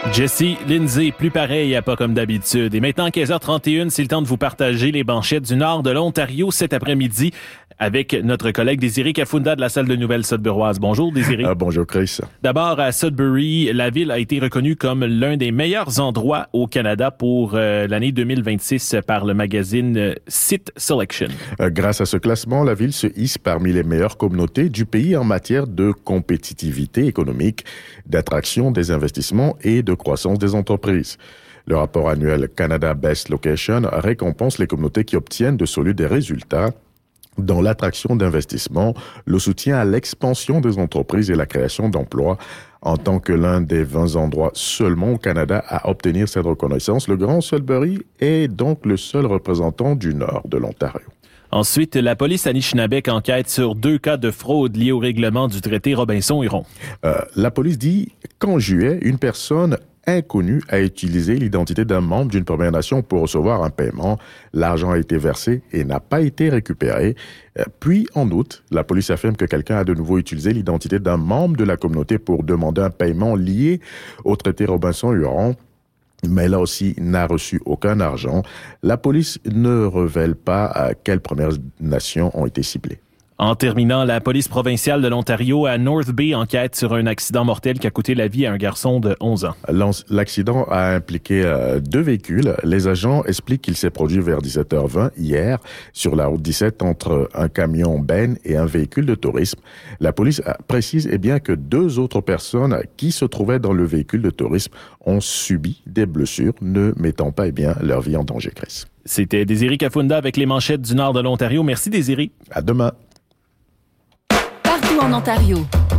Jesse, Lindsay, plus pareil, pas comme d'habitude. Et maintenant, 15h31, c'est le temps de vous partager les manchettes du nord de l'Ontario cet après-midi avec notre collègue Désiré Kafunda de la salle de nouvelles sudburoise. Bonjour Désiré. Bonjour Chris. D'abord, à Sudbury, la ville a été reconnue comme l'un des meilleurs endroits au Canada pour l'année 2026 par le magazine Site Selection. Grâce à ce classement, la ville se hisse parmi les meilleures communautés du pays en matière de compétitivité économique, d'attraction des investissements et de croissance des entreprises. Le rapport annuel Canada Best Location récompense les communautés qui obtiennent de solides résultats dans l'attraction d'investissements, le soutien à l'expansion des entreprises et la création d'emplois. En tant que l'un des 20 endroits seulement au Canada à obtenir cette reconnaissance, le Grand Sudbury est donc le seul représentant du nord de l'Ontario. Ensuite, la police Anishinabek enquête sur 2 cas de fraude liés au règlement du traité Robinson-Huron. La police dit qu'en juillet, une personne inconnue a utilisé l'identité d'un membre d'une Première Nation pour recevoir un paiement. L'argent a été versé et n'a pas été récupéré. Puis, en août, la police affirme que quelqu'un a de nouveau utilisé l'identité d'un membre de la communauté pour demander un paiement lié au traité Robinson-Huron. Mais là aussi, n'a reçu aucun argent. La police ne révèle pas quelles Premières Nations ont été ciblées. En terminant, la police provinciale de l'Ontario à North Bay enquête sur un accident mortel qui a coûté la vie à un garçon de 11 ans. L'accident a impliqué 2 véhicules. Les agents expliquent qu'il s'est produit vers 17h20 hier sur la route 17 entre un camion Ben et un véhicule de tourisme. La police précise bien que 2 autres personnes qui se trouvaient dans le véhicule de tourisme ont subi des blessures, ne mettant pas leur vie en danger, Chris. C'était Désiré Kafunda avec les manchettes du nord de l'Ontario. Merci Désiré. À demain. Partout en Ontario,